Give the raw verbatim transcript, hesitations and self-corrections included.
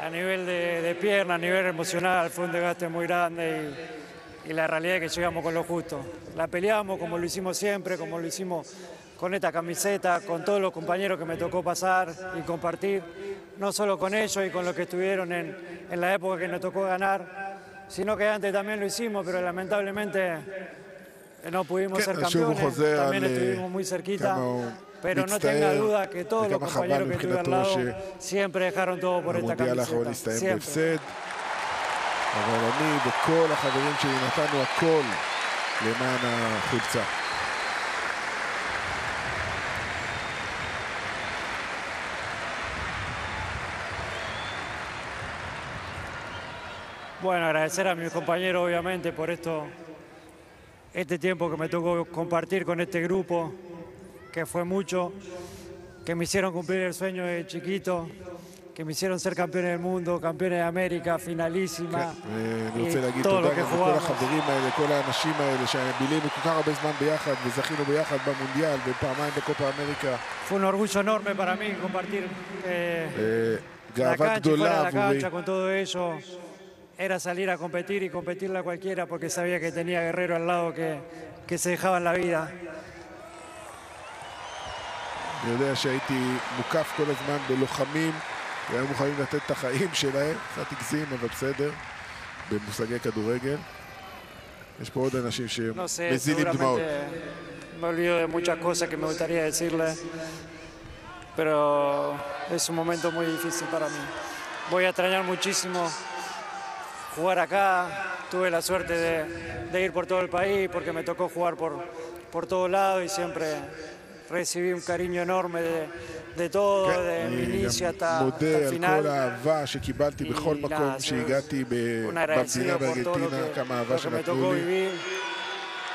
a nivel de, de pierna, a nivel emocional, fue un desgaste muy grande y, y la realidad es que llegamos con lo justo. La peleamos como lo hicimos siempre, como lo hicimos con esta camiseta, con todos los compañeros que me tocó pasar y compartir, no solo con ellos y con los que estuvieron en, en la época que nos tocó ganar, sino que antes también lo hicimos, pero lamentablemente no pudimos ser campeones, también estuvimos muy cerquita. Pero no tenga duda que todos los compañeros que tuve al lado siempre dejaron todo por esta camiseta, siempre. אבל אני וכל החברים שלי נתנו הכל למען החולצה. Bueno, agradecer a mis compañeros obviamente por esto, este tiempo que me tocó compartir con este grupo, que fue mucho, que me hicieron cumplir el sueño de chiquito, que me hicieron ser campeones del mundo, campeones de América, finalísima, y todo lo que jugamos. לכל החברים האלה, כל האנשים האלה שבילינו כל כך הרבה זמן ביחד וזכינו ביחד במונדיאל ופעמיים בקופה אמריקה. Fue un orgullo enorme para mí compartir eh, la cancha y fuera de la cancha con todo eso. Era salir a competir y competirle a cualquiera porque sabía que tenía guerreros al lado que, que se dejaban la vida. אני יודע שהייתי מוקף כל הזמן בלוחמים והיו מוכנים לתת את החיים שלהם, קצת הגזים אבל בסדר, במושגי כדורגל. יש פה עוד אנשים שמזילים דמעות. Me olvido de muchas cosas que me gustaría decirle, pero es un momento muy difícil para mí. Voy a extrañar muchísimo jugar acá. Tuve la suerte de, de ir por todo el país porque me tocó jugar por, por todos lados y siempre recibí un cariño enorme de, de todo, de mi inicio hasta, hasta el final. y nada, un agradecido por todo lo que, lo que me tocó vivir.